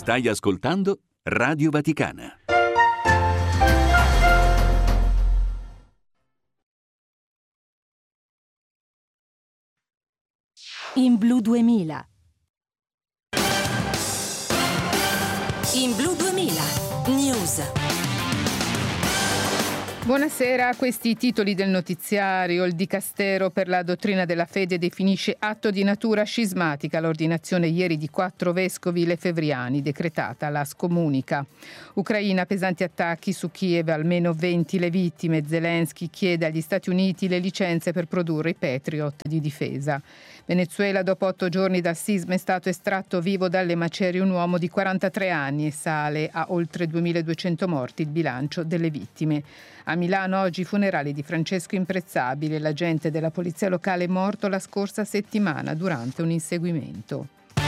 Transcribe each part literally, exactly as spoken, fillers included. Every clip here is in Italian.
Stai ascoltando Radio Vaticana. In Blu duemila. In Blu duemila. News. Buonasera, questi i titoli del notiziario. Il Dicastero per la dottrina della fede definisce atto di natura scismatica l'ordinazione ieri di quattro vescovi lefevriani, decretata la scomunica. Ucraina, pesanti attacchi su Kiev, almeno venti le vittime. Zelensky chiede agli Stati Uniti le licenze per produrre i Patriot di difesa. Venezuela, dopo otto giorni dal sisma, è stato estratto vivo dalle macerie un uomo di quarantatré anni e sale a oltre duemiladuecento morti il bilancio delle vittime. A Milano oggi i funerali di Francesco Imprezzabile, l'agente della polizia locale morto la scorsa settimana durante un inseguimento.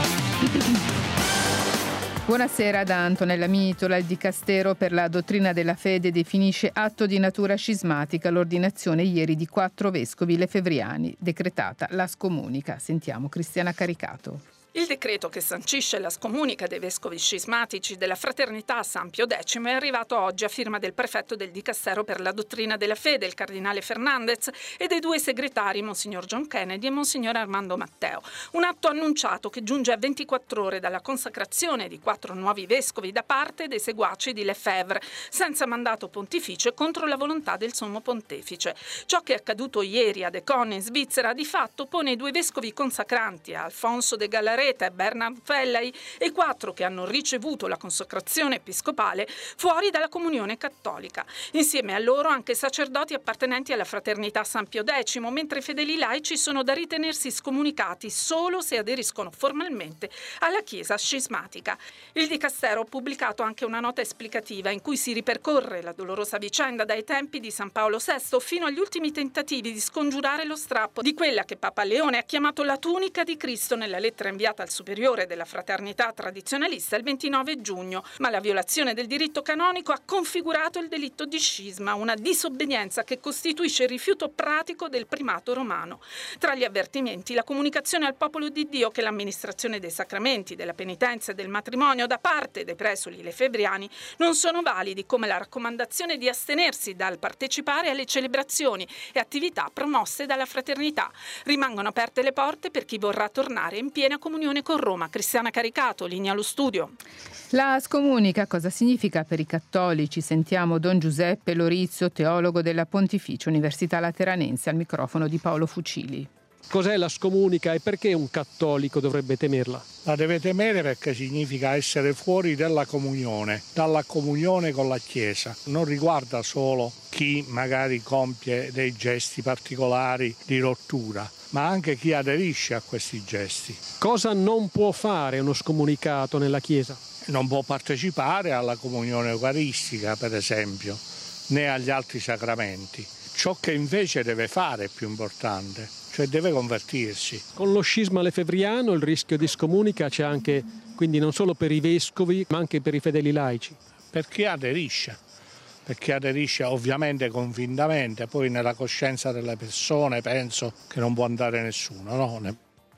Buonasera da Antonella Mitola. Il Dicastero per la dottrina della fede definisce atto di natura scismatica l'ordinazione ieri di quattro vescovi lefevriani, decretata la scomunica. Sentiamo Cristiana Caricato. Il decreto che sancisce la scomunica dei vescovi scismatici della Fraternità San Pio X è arrivato oggi a firma del prefetto del Dicastero per la dottrina della fede, il cardinale Fernandez, e dei due segretari, Monsignor John Kennedy e Monsignor Armando Matteo. Un atto annunciato che giunge a ventiquattro ore dalla consacrazione di quattro nuovi vescovi da parte dei seguaci di Lefebvre, senza mandato pontificio e contro la volontà del sommo pontefice. Ciò che è accaduto ieri ad Econ in Svizzera di fatto pone i due vescovi consacranti, Alfonso de Gallaret e Bernard Fellay, e i quattro che hanno ricevuto la consacrazione episcopale fuori dalla comunione cattolica. Insieme a loro anche sacerdoti appartenenti alla Fraternità San Pio X, mentre i fedeli laici sono da ritenersi scomunicati solo se aderiscono formalmente alla Chiesa scismatica. Il Dicastero ha pubblicato anche una nota esplicativa in cui si ripercorre la dolorosa vicenda dai tempi di San Paolo sesto fino agli ultimi tentativi di scongiurare lo strappo di quella che Papa Leone ha chiamato la tunica di Cristo nella lettera inviata al superiore della fraternità tradizionalista il ventinove giugno, ma la violazione del diritto canonico ha configurato il delitto di scisma, una disobbedienza che costituisce il rifiuto pratico del primato romano. Tra gli avvertimenti, la comunicazione al popolo di Dio che l'amministrazione dei sacramenti, della penitenza e del matrimonio da parte dei presuli lefebbriani non sono validi, come la raccomandazione di astenersi dal partecipare alle celebrazioni e attività promosse dalla fraternità. Rimangono aperte le porte per chi vorrà tornare in piena comunione con Roma. Cristiana Caricato, linea allo studio. La scomunica cosa significa per i cattolici? Sentiamo Don Giuseppe Lorizio, teologo della Pontificia Università Lateranense, al microfono di Paolo Fucili. Cos'è la scomunica e perché un cattolico dovrebbe temerla? La deve temere perché significa essere fuori dalla comunione, dalla comunione con la Chiesa. Non riguarda solo chi magari compie dei gesti particolari di rottura, ma anche chi aderisce a questi gesti. Cosa non può fare uno scomunicato nella Chiesa? Non può partecipare alla comunione eucaristica, per esempio, né agli altri sacramenti. Ciò che invece deve fare è più importante, cioè deve convertirsi. Con lo scisma lefebvriano il rischio di scomunica c'è anche, quindi non solo per i vescovi, ma anche per i fedeli laici. Per chi aderisce, per chi aderisce ovviamente convintamente, poi nella coscienza delle persone penso che non può andare nessuno, no?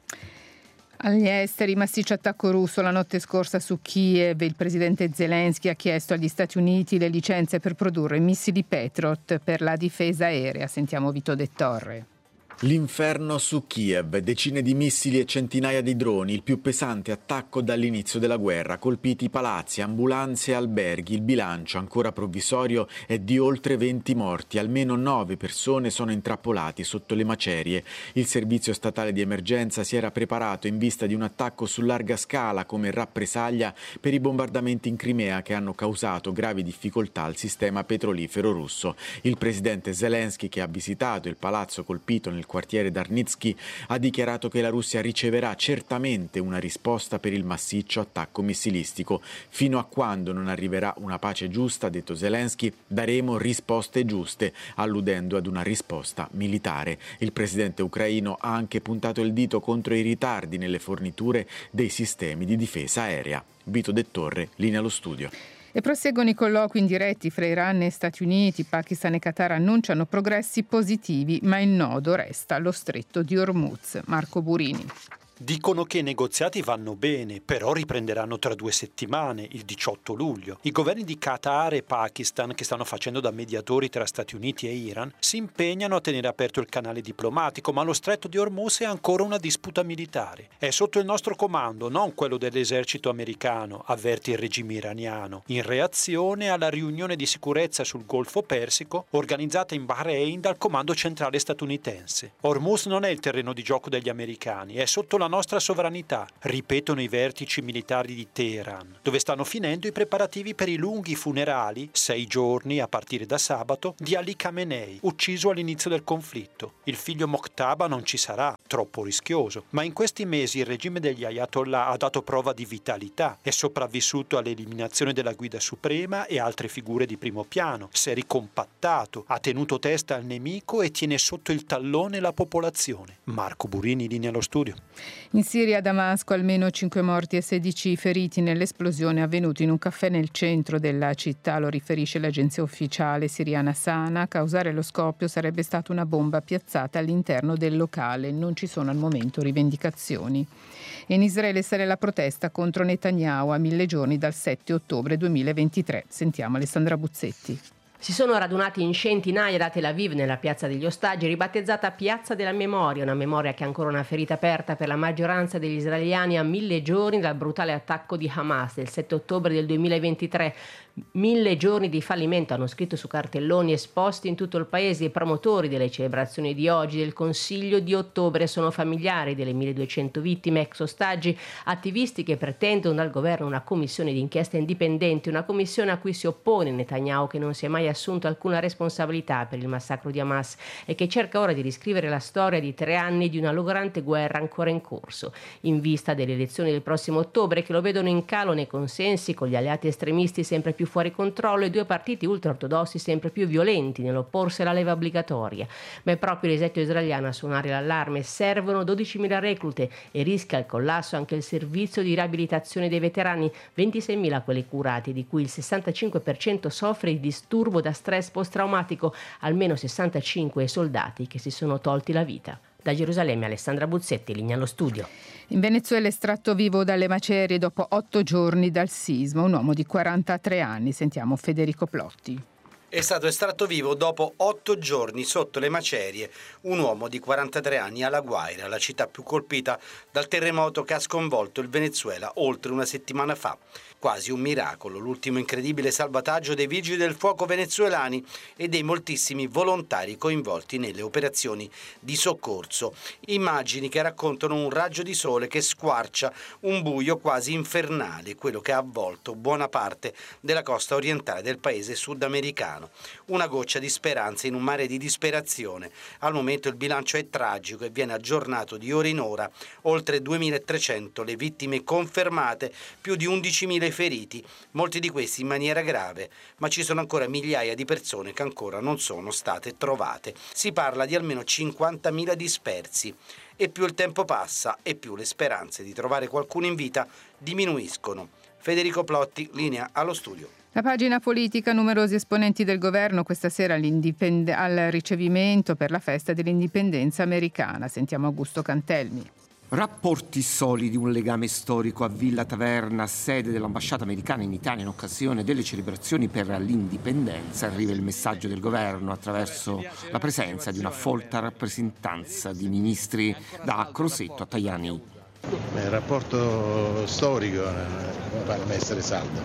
Agli esteri, massiccio attacco russo la notte scorsa su Kiev. Il presidente Zelensky ha chiesto agli Stati Uniti le licenze per produrre missili Patriot per la difesa aerea. Sentiamo Vito De Torre. L'inferno su Kiev, decine di missili e centinaia di droni, il più pesante attacco dall'inizio della guerra, colpiti palazzi, ambulanze e alberghi. Il bilancio, ancora provvisorio, è di oltre venti morti, almeno nove persone sono intrappolati sotto le macerie. Il servizio statale di emergenza si era preparato in vista di un attacco su larga scala come rappresaglia per i bombardamenti in Crimea che hanno causato gravi difficoltà al sistema petrolifero russo. Il presidente Zelensky, che ha visitato il palazzo colpito nel quartiere Darnitsky, ha dichiarato che la Russia riceverà certamente una risposta per il massiccio attacco missilistico. Fino a quando non arriverà una pace giusta, ha detto Zelensky, daremo risposte giuste, alludendo ad una risposta militare. Il presidente ucraino ha anche puntato il dito contro i ritardi nelle forniture dei sistemi di difesa aerea. Vito De Torre, linea allo studio. E proseguono i colloqui indiretti fra Iran e Stati Uniti. Pakistan e Qatar annunciano progressi positivi, ma il nodo resta lo stretto di Hormuz. Marco Burini. Dicono che i negoziati vanno bene, però riprenderanno tra due settimane, il diciotto luglio. I governi di Qatar e Pakistan, che stanno facendo da mediatori tra Stati Uniti e Iran, si impegnano a tenere aperto il canale diplomatico, ma lo stretto di Hormuz è ancora una disputa militare. È sotto il nostro comando, non quello dell'esercito americano, avverte il regime iraniano, in reazione alla riunione di sicurezza sul Golfo Persico organizzata in Bahrain dal comando centrale statunitense. Hormuz non è il terreno di gioco degli americani, è sotto la nostra sovranità, ripetono i vertici militari di Teheran, dove stanno finendo i preparativi per i lunghi funerali, sei giorni a partire da sabato, di Ali Khamenei, ucciso all'inizio del conflitto. Il figlio Mojtaba non ci sarà, troppo rischioso, ma in questi mesi il regime degli Ayatollah ha dato prova di vitalità, è sopravvissuto all'eliminazione della guida suprema e altre figure di primo piano, si è ricompattato, ha tenuto testa al nemico e tiene sotto il tallone la popolazione. Marco Burini, linea allo studio. In Siria, a Damasco, almeno cinque morti e sedici feriti nell'esplosione avvenuta in un caffè nel centro della città, lo riferisce l'agenzia ufficiale siriana Sana. A causare lo scoppio sarebbe stata una bomba piazzata all'interno del locale. Non ci sono al momento rivendicazioni. In Israele sale la protesta contro Netanyahu a mille giorni dal sette ottobre duemilaventitré. Sentiamo Alessandra Buzzetti. Si sono radunati in centinaia da Tel Aviv nella piazza degli ostaggi, ribattezzata Piazza della Memoria, una memoria che è ancora una ferita aperta per la maggioranza degli israeliani a mille giorni dal brutale attacco di Hamas del sette ottobre del duemilaventitré. Mille giorni di fallimento, hanno scritto su cartelloni esposti in tutto il paese. I promotori delle celebrazioni di oggi del Consiglio di ottobre sono familiari delle milleduecento vittime, ex ostaggi, attivisti che pretendono dal governo una commissione di inchiesta indipendente, una commissione a cui si oppone Netanyahu, che non si è mai assunto alcuna responsabilità per il massacro di Hamas e che cerca ora di riscrivere la storia di tre anni di una logorante guerra ancora in corso. In vista delle elezioni del prossimo ottobre, che lo vedono in calo nei consensi, con gli alleati estremisti sempre più fuori controllo e due partiti ultraortodossi sempre più violenti nell'opporsi alla leva obbligatoria. Ma è proprio l'esercito israeliano a suonare l'allarme. Servono dodicimila reclute e rischia il collasso anche il servizio di riabilitazione dei veterani, ventiseimila quelli curati, di cui il sessantacinque per cento soffre di disturbo da stress post-traumatico, almeno sessantacinque soldati che si sono tolti la vita. Da Gerusalemme Alessandra Buzzetti, linea allo studio. In Venezuela estratto vivo dalle macerie dopo otto giorni dal sisma, un uomo di quarantatré anni. Sentiamo Federico Plotti. È stato estratto vivo dopo otto giorni sotto le macerie un uomo di quarantatré anni a La Guaira, la città più colpita dal terremoto che ha sconvolto il Venezuela oltre una settimana fa. Quasi un miracolo, l'ultimo incredibile salvataggio dei vigili del fuoco venezuelani e dei moltissimi volontari coinvolti nelle operazioni di soccorso. Immagini che raccontano un raggio di sole che squarcia un buio quasi infernale, quello che ha avvolto buona parte della costa orientale del paese sudamericano. Una goccia di speranza in un mare di disperazione. Al momento il bilancio è tragico e viene aggiornato di ora in ora. Oltre duemilatrecento le vittime confermate, più di undicimila feriti, molti di questi in maniera grave, ma ci sono ancora migliaia di persone che ancora non sono state trovate. Si parla di almeno cinquantamila dispersi e più il tempo passa e più le speranze di trovare qualcuno in vita diminuiscono. Federico Plotti, linea allo studio. La pagina politica, numerosi esponenti del governo questa sera al ricevimento per la festa dell'indipendenza americana. Sentiamo Augusto Cantelmi. Rapporti solidi, un legame storico a Villa Taverna, sede dell'ambasciata americana in Italia in occasione delle celebrazioni per l'indipendenza. Arriva il messaggio del governo attraverso la presenza di una folta rappresentanza di ministri da Crosetto a Tajani. Il rapporto storico non pare essere saldo,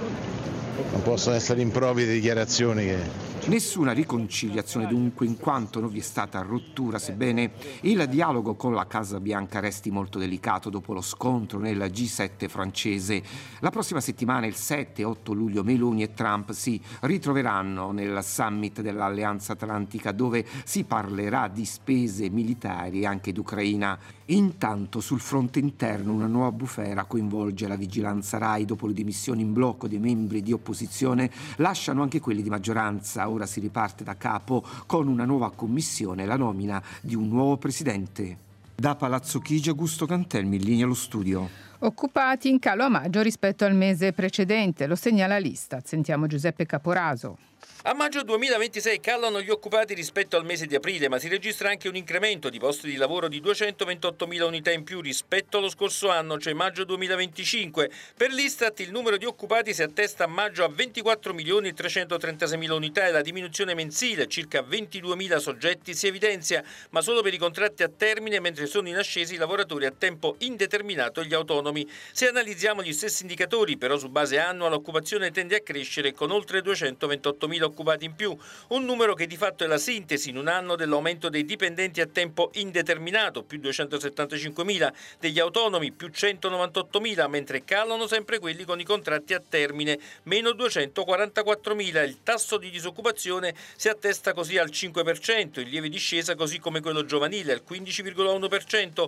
non possono essere improvvide dichiarazioni che... Nessuna riconciliazione dunque, in quanto non vi è stata rottura, sebbene il dialogo con la Casa Bianca resti molto delicato dopo lo scontro nel G sette francese. La prossima settimana, il sette e otto luglio, Meloni e Trump si ritroveranno nel summit dell'Alleanza Atlantica, dove si parlerà di spese militari e anche d'Ucraina. Intanto sul fronte interno una nuova bufera coinvolge la vigilanza Rai. Dopo le dimissioni in blocco dei membri di opposizione, lasciano anche quelli di maggioranza. Ora si riparte da capo con una nuova commissione e la nomina di un nuovo presidente. Da Palazzo Chigi, Augusto Cantelmi, in linea allo studio. Occupati in calo a maggio rispetto al mese precedente, lo segnala l'Istat. Sentiamo Giuseppe Caporaso. A maggio duemilaventisei calano gli occupati rispetto al mese di aprile, ma si registra anche un incremento di posti di lavoro di duecentoventottomila unità in più rispetto allo scorso anno, cioè maggio duemilaventicinque. Per l'Istat il numero di occupati si attesta a maggio a ventiquattro milioni trecentotrentasei unità e la diminuzione mensile, circa ventiduemila soggetti, si evidenzia, ma solo per i contratti a termine, mentre sono in ascesa i lavoratori a tempo indeterminato e gli autonomi. Se analizziamo gli stessi indicatori, però su base annua, l'occupazione tende a crescere con oltre duecentoventoottomila occupati in più, un numero che di fatto è la sintesi in un anno dell'aumento dei dipendenti a tempo indeterminato, più duecentosettantacinquemila, degli autonomi, più centonovantottomila, mentre calano sempre quelli con i contratti a termine, meno duecentoquarantaquattromila. Il tasso di disoccupazione si attesta così al cinque per cento, in lieve discesa così come quello giovanile al quindici virgola uno per cento,